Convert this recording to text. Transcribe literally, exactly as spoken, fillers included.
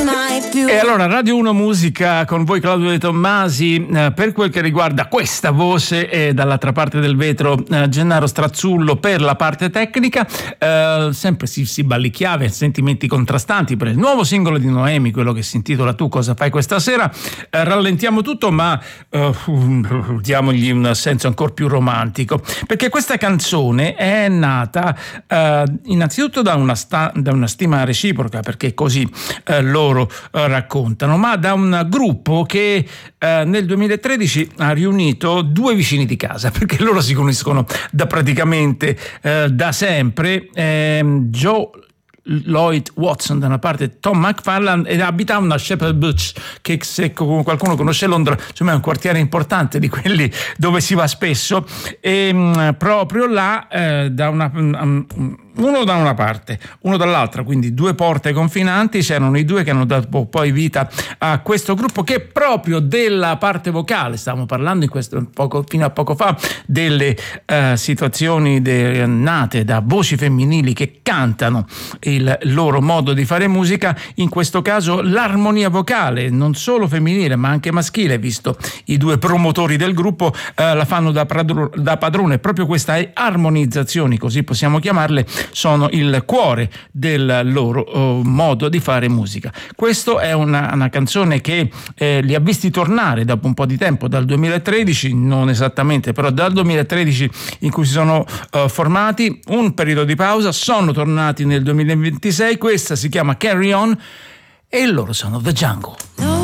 E allora Radio uno Musica con voi Claudio De Tommasi, eh, per quel che riguarda questa voce e dall'altra parte del vetro eh, Gennaro Strazzullo per la parte tecnica. Eh, sempre si, si ballicchiava, sentimenti contrastanti per il nuovo singolo di Noemi, quello che si intitola Tu cosa fai questa sera. Eh, rallentiamo tutto, ma eh, diamogli un senso ancora più romantico, perché questa canzone è nata eh, innanzitutto da una, sta- da una stima reciproca, perché così eh, loro eh, raccontano, ma da un gruppo che eh, nel duemilatredici ha riunito due vicini di casa, perché loro si conoscono da praticamente eh, da sempre. eh, Joe Lloyd Watson da una parte, Tom McFarland, ed abitavano a Shepherd Bush, che se qualcuno conosce Londra, insomma è un quartiere importante di quelli dove si va spesso, e mh, proprio là eh, da una um, uno da una parte, uno dall'altra, quindi due porte confinanti, c'erano i due che hanno dato poi vita a questo gruppo, che proprio della parte vocale, stavamo parlando in questo poco, fino a poco fa, delle uh, situazioni de, nate da voci femminili che cantano il loro modo di fare musica, in questo caso l'armonia vocale, non solo femminile ma anche maschile, visto i due promotori del gruppo uh, la fanno da, pradro, da padrone. Proprio queste armonizzazioni, così possiamo chiamarle, sono il cuore del loro uh, modo di fare musica. Questo è una, una canzone che eh, li ha visti tornare dopo un po' di tempo, dal duemilatredici, non esattamente, però dal duemilatredici in cui si sono uh, formati, un periodo di pausa, sono tornati nel duemilaventisei, questa si chiama Carry On e loro sono The Jungle.